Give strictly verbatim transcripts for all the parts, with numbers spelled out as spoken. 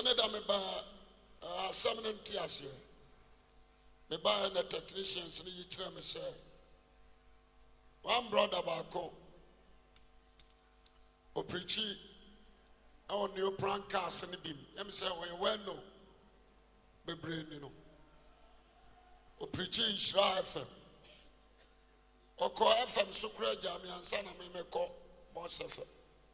Another me ba uh seminary tias here. Me ba na technicians ni yichira me say. One brother bako o preachi on new prank cast ni bim. Em say when well no be brain ni no. O preachi Shra F M. O ko F M sukura jami ansa na me me ko boss F M.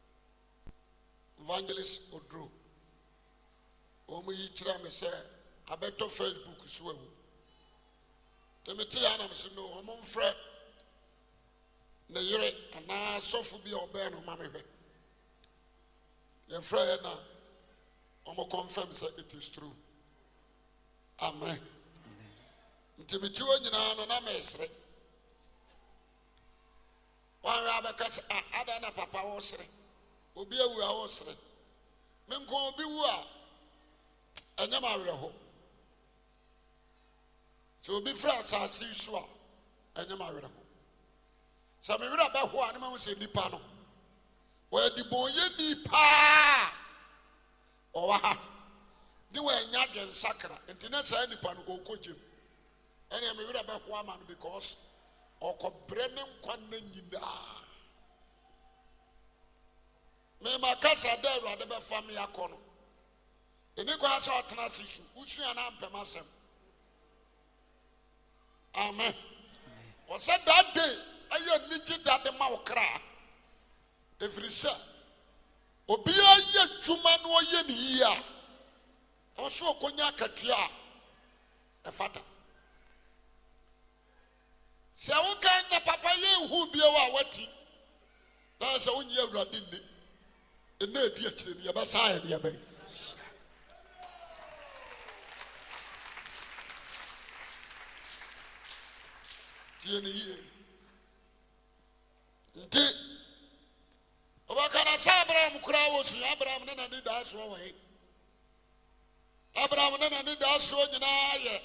Evangelist Odro. Omo yichira me say abeto Facebook so ewu. Temeti ya na me say no omo mfre na yere ana sofu bi obe no ma me hwe. Ye frɛ na omo confirm say it is true. Amen. Ntimiti onyina no na mesre. Wan ra be ka ada na papa wo sre. Obi ewu a wo sre. Me nko obi wu a anya ma werɛ ho. So obi fra asase so a anya ma werɛ ho. Sa me werɛ ba ho a ne ma wo se nipa no. Wo di bonye nipa. O wa ha. Ni we nya gen sakra. Enti na sa nipa no go kogem. Ene me werɛ ba ho ama no because okobre ne nkwa na nyina. Me ma kasa da Awurade be fa me akọ no. Eni kwa so otena sishu, usua na mpema sem. Amen. O said that day, aye niji that the ma okra. Every say, obi aye dwuma no oye ni yi a. O so okonya akatua e fata. Se wo kan na papa ye hu bia wa wati. Na se wo nyi Awurade ni. Ena edi akire ni ya ba sa ya ya ba. Tieni ye. Nti obakana sa Abraham kura wo su Abraham na na ni da so wa yi. Abraham na na ni da so nyina ye.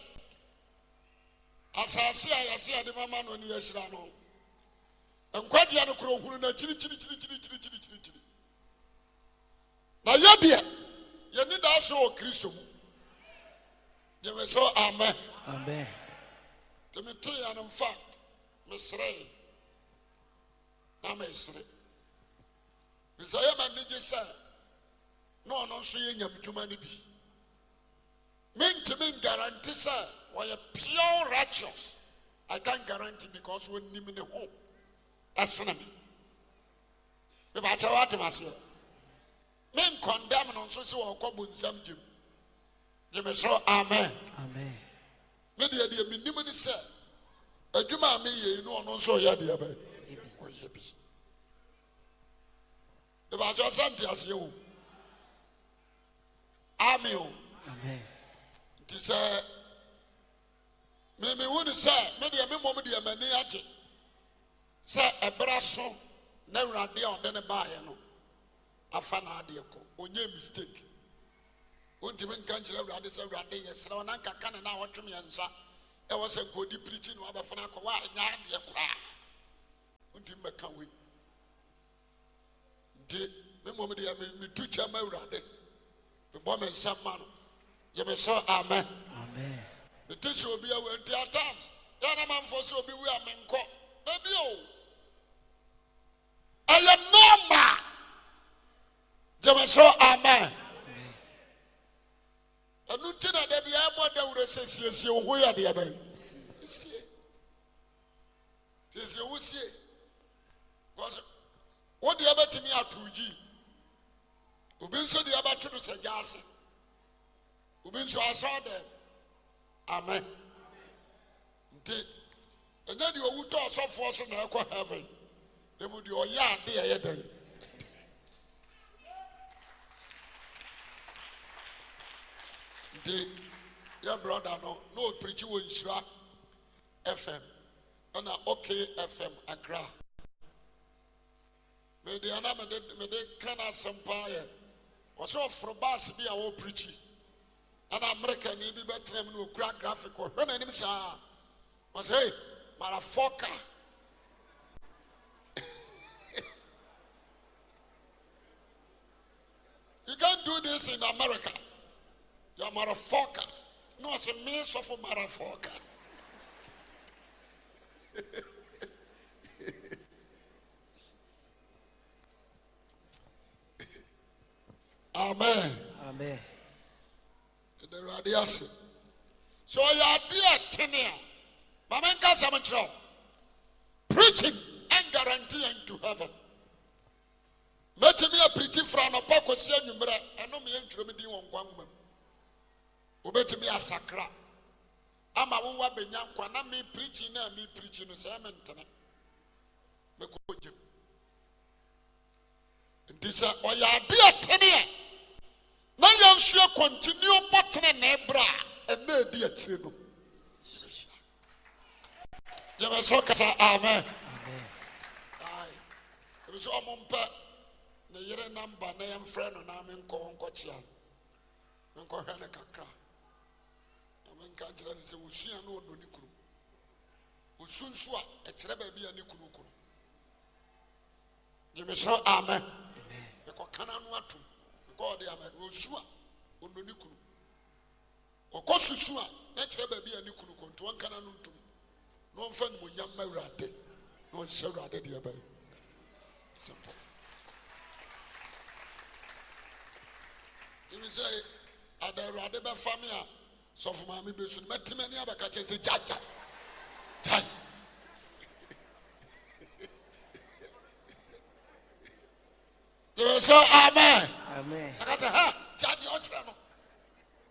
Asase a yase ade mama no ni yashira no. Enkwagye no kuro hunu na chiri chiri chiri chiri chiri chiri chiri chiri. Na yede ye ni da so o Kristo mu. Je me so amen. Amen. Timothy and in fact, Misray. Na Misray. Bisaya man nije say, no no so ye nyam dwuma ni bi. Meant me guarantee say, we are pure righteous. I can't guarantee because we nim in the home. That's me. Me ba cha wat mase. Men condemn on so so ko bunsam jim. Je me so amen. Amen. Me de de me nim ni say adwuma me ye no no so ya de ba. O ye bi. E ba cha santi ase o. Amen. Amen. Ti say me me woni say me de me mom de mani age. Say ebra so na Awurade a ode ne ba ye no. Afa na ade ko. Onye mistake. Wonti men kan kire Awurade say Awurade ye sra na nka kan na wotwem ye nsa. E wo say kodi preaching no abafa na ko wa nya ade kura. Wonti me kan we. De me mom de me tu chama Awurade. Me bo me nsa ma no. Ye me so amen. Amen. The teacher will be away at times. Yana man for so be we are menko. Maybe oh. I am normal. Jama so amen. And no tina de be able to say see see who ya de abai. See. This you see. Because what the other to me are two G. Ubin so the other to say gas. Ubin so I saw them. Amen. Nti enye di owuto osofo so na ekwa heaven. Dem di oya ade eye den. Nti your brother no no preach wo Nhyira F M. Ana okay F M Accra. Me di ana me de me de kana sampa ye. Oso frobas bi a wo preach. And American ni bi betrem no kura graphic or when any sa was hey motherfucker. You can't do this in America. You're motherfucker. No, it's a means of a motherfucker. Amen. Amen. The radiation. So your dear tenure, Mama Casamatro, preaching and guaranteeing to heaven. Let me a preaching from a pocket saying you better, and no me entry me on one woman. Obey me a sacra. I'm a woman, Benyam, me preaching and me preaching the sermon tonight. This is all your dear tenure. Now you should continue buttoning nebra and no dear children. You must talk as amen. Amen. It was all mumpa. The year number name friend and I'm in Coachia. And Kohana Kakra. I'm in Kajran is a Wushia no Nikuru. Usun Swa, a Trebaby and Nikuru. You must say amen. The Kokanan Watu. God, they are Roshua, Undunikuru. Or Kosusua, natural baby and Nikuru, to one canon to no fun when young Marate, no Sharade, dear baby. Simple. If you say, Ada Radeba Famia, so for my maybe should met many other catches a jaja. Jai. You say, amen. Amen. I got a ha.